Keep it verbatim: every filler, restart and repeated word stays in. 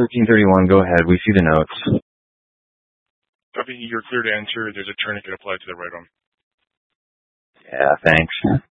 thirteen thirty-one, go ahead. We see the notes. Copy, you're clear to enter. There's a tourniquet applied to the right arm. Yeah, thanks.